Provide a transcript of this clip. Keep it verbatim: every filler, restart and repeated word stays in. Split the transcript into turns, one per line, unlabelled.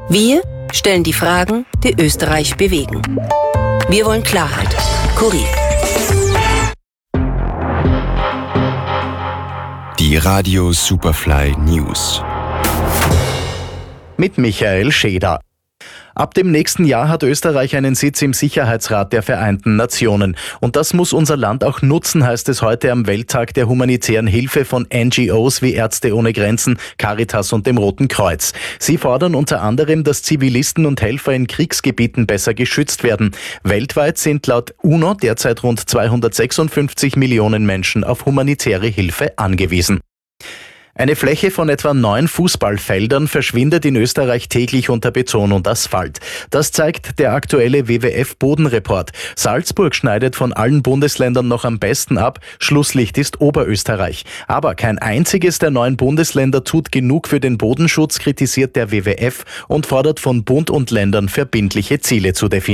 Wir stellen die Fragen, die Österreich bewegen. Wir wollen Klarheit. Kurier.
Die Radio Superfly News.
Mit Michael Scheder. Ab dem nächsten Jahr hat Österreich einen Sitz im Sicherheitsrat der Vereinten Nationen. Und das muss unser Land auch nutzen, heißt es heute am Welttag der humanitären Hilfe von N G Os wie Ärzte ohne Grenzen, Caritas und dem Roten Kreuz. Sie fordern unter anderem, dass Zivilisten und Helfer in Kriegsgebieten besser geschützt werden. Weltweit sind laut UNO derzeit rund zweihundertsechsundfünfzig Millionen Menschen auf humanitäre Hilfe angewiesen. Eine Fläche von etwa neun Fußballfeldern verschwindet in Österreich täglich unter Beton und Asphalt. Das zeigt der aktuelle W W F-Bodenreport. Salzburg schneidet von allen Bundesländern noch am besten ab. Schlusslicht ist Oberösterreich. Aber kein einziges der neun Bundesländer tut genug für den Bodenschutz, kritisiert der W W F und fordert von Bund und Ländern verbindliche Ziele zu definieren.